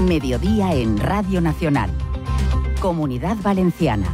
Mediodía en Radio Nacional. Comunidad Valenciana.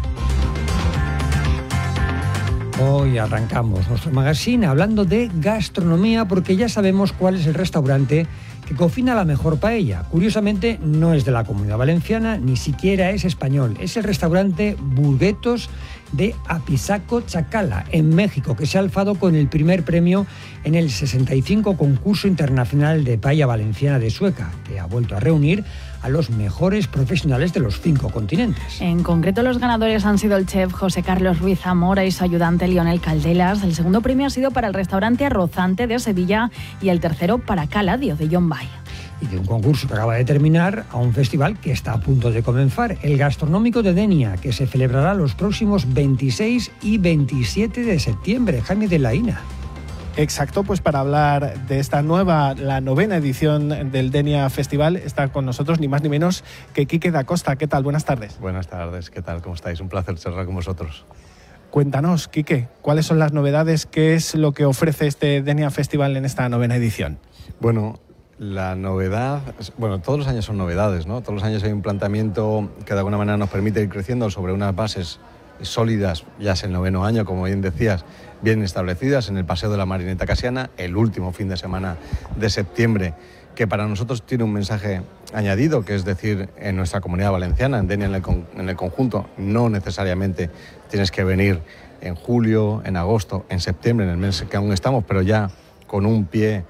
Hoy arrancamos nuestro magazine hablando de gastronomía porque ya sabemos cuál es el restaurante que cocina la mejor paella. Curiosamente no es de la Comunidad Valenciana, ni siquiera es español. Es el restaurante Burguetos de Apizaco, Chacala, en México, que se ha alzado con el primer premio en el 65 Concurso Internacional de Paella Valenciana de Sueca, que ha vuelto a reunir a los mejores profesionales de los 5 continentes. En concreto, los ganadores han sido el chef José Carlos Ruiz Zamora y su ayudante Lionel Caldelas. El segundo premio ha sido para el restaurante Arrozante de Sevilla y el tercero para Caladio de John Bay. Y de un concurso que acaba de terminar a un festival que está a punto de comenzar, el Gastronómico de Denia, que se celebrará los próximos 26 y 27 de septiembre. Jaime de la Ina. Exacto, pues para hablar de esta la 9ª edición del Denia Festival, está con nosotros ni más ni menos que Quique da Costa. ¿Qué tal? Buenas tardes. Buenas tardes, ¿qué tal? ¿Cómo estáis? Un placer charlar con vosotros. Cuéntanos, Quique, ¿cuáles son las novedades? ¿Qué es lo que ofrece este Denia Festival en esta 9ª edición? Bueno, la novedad, todos los años son novedades, ¿no? Todos los años hay un planteamiento que de alguna manera nos permite ir creciendo sobre unas bases sólidas, ya es el 9º año, como bien decías, bien establecidas en el Paseo de la Marineta Casiana, el último fin de semana de septiembre, que para nosotros tiene un mensaje añadido, que es decir, en nuestra Comunidad Valenciana, en Denia en el conjunto, no necesariamente tienes que venir en julio, en agosto, en septiembre, en el mes que aún estamos, pero ya con un pie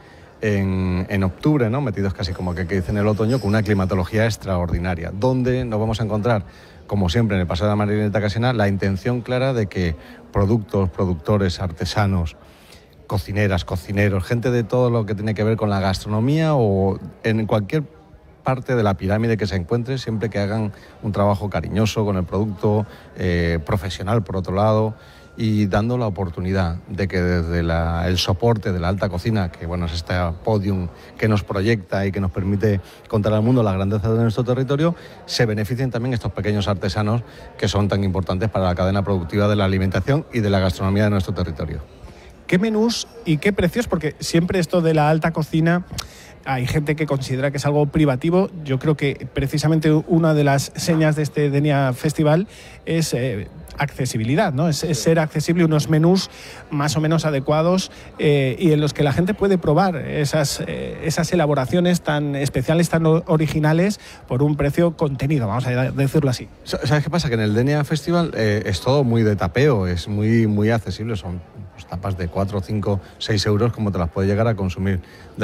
en octubre, ¿no? Metidos casi como que dice en el otoño, con una climatología extraordinaria, donde nos vamos a encontrar, como siempre en el Paseo de la Marineta Casiana, la intención clara de que productores, artesanos, cocineras, cocineros, gente de todo lo que tiene que ver con la gastronomía o en cualquier parte de la pirámide que se encuentre, siempre que hagan un trabajo cariñoso con el producto, profesional por otro lado, y dando la oportunidad de que desde el soporte de la alta cocina, que bueno, es este podium que nos proyecta y que nos permite contar al mundo la grandeza de nuestro territorio, se beneficien también estos pequeños artesanos que son tan importantes para la cadena productiva de la alimentación y de la gastronomía de nuestro territorio. ¿Qué menús y qué precios? Porque siempre esto de la alta cocina, hay gente que considera que es algo privativo. Yo creo que precisamente una de las señas de este Denia Festival es accesibilidad, ¿no? Es ser accesible, unos menús más o menos adecuados y en los que la gente puede probar esas elaboraciones tan especiales, tan originales, por un precio contenido, vamos a decirlo así. ¿Sabes qué pasa? Que en el Denia Festival es todo muy de tapeo, es muy, muy accesible, son tapas de 4, 5, 6 euros como te las puede llegar a consumir